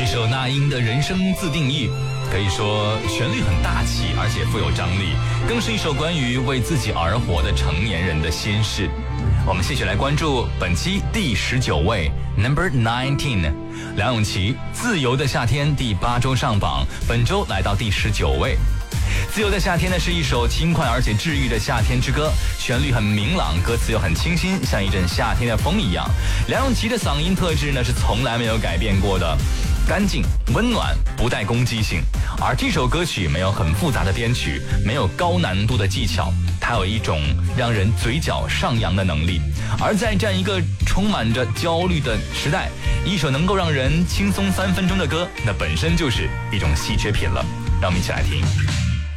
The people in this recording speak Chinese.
首那英的人生自定义，可以说旋律很大气，而且富有张力，更是一首关于为自己而活的成年人的心事。我们继续来关注本期第19位 Number 19， 梁咏琪《自由的夏天》第8周上榜，本周来到第19位。自由的夏天呢，是一首轻快而且治愈的夏天之歌，旋律很明朗，歌词又很清新，像一阵夏天的风一样。梁咏琪的嗓音特质呢，是从来没有改变过的，干净温暖，不带攻击性。而这首歌曲没有很复杂的编曲，没有高难度的技巧，它有一种让人嘴角上扬的能力。而在这样一个充满着焦虑的时代，一首能够让人轻松3分钟的歌，那本身就是一种稀缺品了。让我们一起来听。